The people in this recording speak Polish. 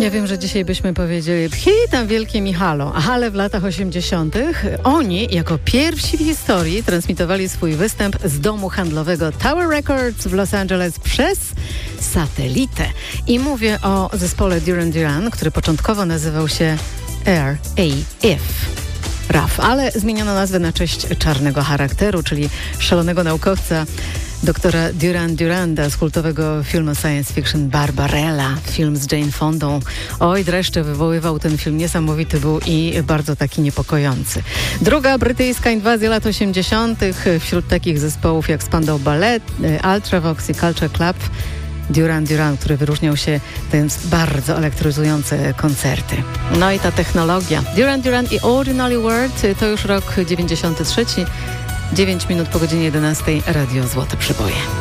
Ja wiem, że dzisiaj byśmy powiedzieli tam wielkie Michalo, ale w latach 80. oni jako pierwsi w historii transmitowali swój występ z domu handlowego Tower Records w Los Angeles przez satelitę. I mówię o zespole Duran Duran, który początkowo nazywał się RAF, ale zmieniono nazwę na cześć czarnego charakteru, czyli szalonego naukowca doktora Duran Duranda z kultowego filmu science fiction Barbarella, film z Jane Fondą. Oj, dreszcze wywoływał ten film, niesamowity był i bardzo taki niepokojący. Druga brytyjska inwazja lat 80. wśród takich zespołów jak Spandau Ballet, Ultravox i Culture Club. Duran Duran, który wyróżniał się dając bardzo elektryzujące koncerty. No i ta technologia. Duran Duran i Ordinary World to już rok 93. 9 minut po godzinie 11. Radio Złote Przyboje.